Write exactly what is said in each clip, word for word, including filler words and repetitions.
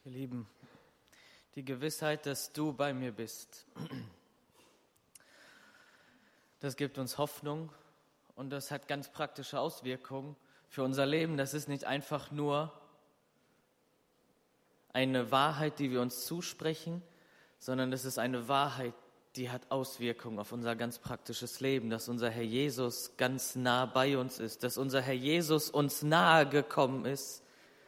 Ihr Lieben, die Gewissheit, dass du bei mir bist, das gibt uns Hoffnung und das hat ganz praktische Auswirkungen für unser Leben. Das ist nicht einfach nur eine Wahrheit, die wir uns zusprechen, sondern das ist eine Wahrheit, die hat Auswirkungen auf unser ganz praktisches Leben, dass unser Herr Jesus ganz nah bei uns ist, dass unser Herr Jesus uns nahe gekommen ist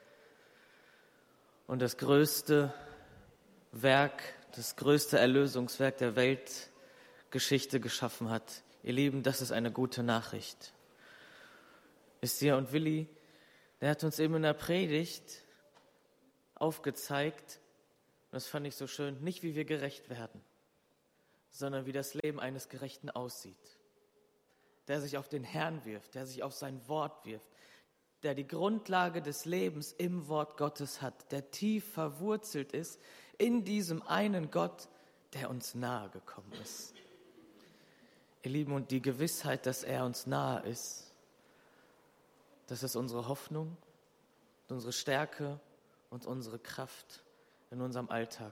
und das größte Werk, das größte Erlösungswerk der Weltgeschichte geschaffen hat. Ihr Lieben, das ist eine gute Nachricht. Wisst ihr, und Willi, der hat uns eben in der Predigt aufgezeigt, und das fand ich so schön, nicht wie wir gerecht werden, sondern wie das Leben eines Gerechten aussieht. Der sich auf den Herrn wirft, der sich auf sein Wort wirft, der die Grundlage des Lebens im Wort Gottes hat, der tief verwurzelt ist in diesem einen Gott, der uns nahe gekommen ist. Ihr Lieben, und die Gewissheit, dass er uns nahe ist, das ist unsere Hoffnung, unsere Stärke und unsere Kraft in unserem Alltag.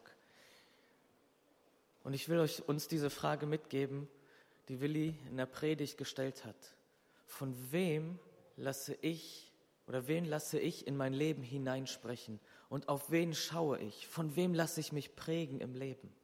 Und ich will euch uns diese Frage mitgeben, die Willi in der Predigt gestellt hat. Von wem lasse ich oder wen lasse ich in mein Leben hineinsprechen? Und auf wen schaue ich? Von wem lasse ich mich prägen im Leben?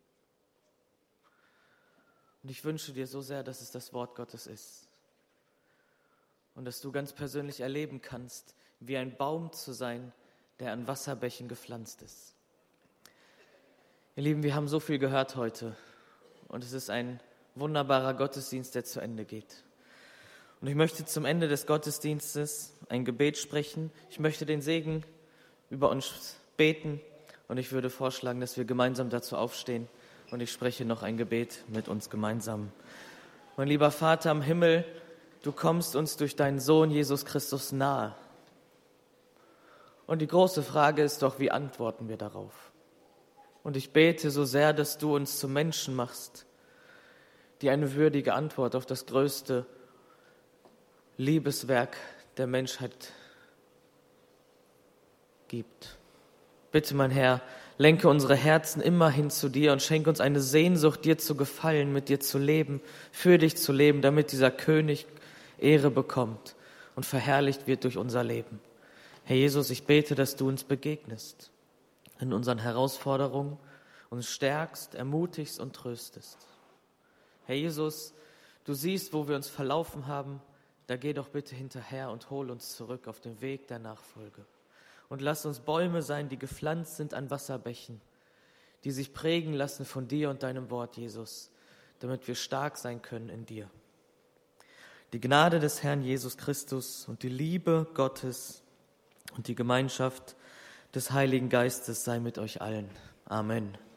Und ich wünsche dir so sehr, dass es das Wort Gottes ist. Und dass du ganz persönlich erleben kannst, wie ein Baum zu sein, der an Wasserbächen gepflanzt ist. Ihr Lieben, wir haben so viel gehört heute und es ist ein wunderbarer Gottesdienst, der zu Ende geht. Und ich möchte zum Ende des Gottesdienstes ein Gebet sprechen. Ich möchte den Segen über uns beten und ich würde vorschlagen, dass wir gemeinsam dazu aufstehen und ich spreche noch ein Gebet mit uns gemeinsam. Mein lieber Vater im Himmel, du kommst uns durch deinen Sohn Jesus Christus nahe. Und die große Frage ist doch, wie antworten wir darauf? Und ich bete so sehr, dass du uns zu Menschen machst, die eine würdige Antwort auf das größte Liebeswerk der Menschheit gibt. Bitte, mein Herr, lenke unsere Herzen immer hin zu dir und schenke uns eine Sehnsucht, dir zu gefallen, mit dir zu leben, für dich zu leben, damit dieser König Ehre bekommt und verherrlicht wird durch unser Leben. Herr Jesus, ich bete, dass du uns begegnest in unseren Herausforderungen, uns stärkst, ermutigst und tröstest. Herr Jesus, du siehst, wo wir uns verlaufen haben, da geh doch bitte hinterher und hol uns zurück auf den Weg der Nachfolge. Und lass uns Bäume sein, die gepflanzt sind an Wasserbächen, die sich prägen lassen von dir und deinem Wort, Jesus, damit wir stark sein können in dir. Die Gnade des Herrn Jesus Christus und die Liebe Gottes und die Gemeinschaft des Heiligen Geistes sei mit euch allen. Amen.